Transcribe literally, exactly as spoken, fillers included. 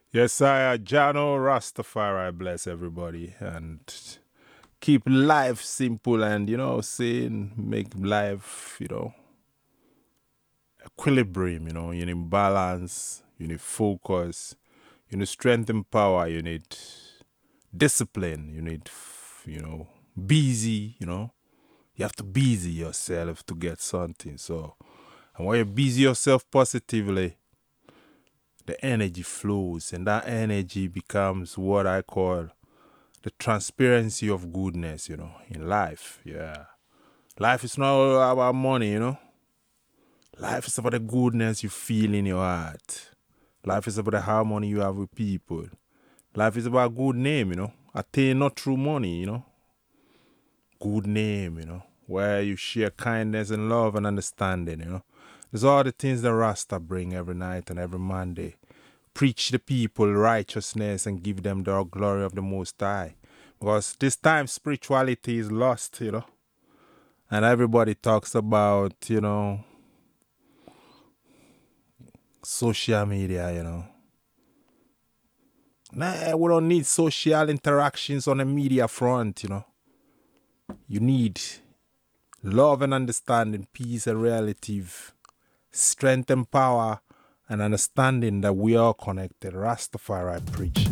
Yes, I, uh, Jano Rastafari, bless everybody and keep life simple and, you know, saying make life, you know, equilibrium, you know, you need balance, you need focus, you need strength and power, you need discipline, you need, you know, busy, you know, you have to busy yourself to get something. So, and when you busy yourself positively, the energy flows and that energy becomes what I call the transparency of goodness, you know, in life. Yeah. Life is not all about money, you know. Life is about the goodness you feel in your heart. Life is about the harmony you have with people. Life is about good name, you know. Attain not through money, you know. Good name, you know. Where you share kindness and love and understanding, you know. These are all the things that Rasta bring every night and every Monday. Preach the people righteousness and give them the glory of the Most High. Because this time spirituality is lost, you know. And everybody talks about, you know, social media, you know. Nah, we don't need social interactions on the media front, you know. You need love and understanding, peace and relative, strength and power, and understanding that we are connected. Rastafari preach.